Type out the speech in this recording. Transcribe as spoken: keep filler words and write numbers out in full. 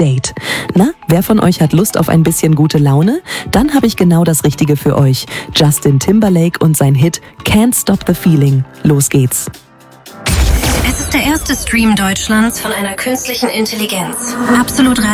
date. Na, wer von euch hat Lust auf ein bisschen gute Laune? Dann habe ich genau das Richtige für euch. Justin Timberlake und sein Hit Can't Stop the Feeling. Los geht's. Es ist der erste Stream Deutschlands von einer künstlichen Intelligenz. Absolut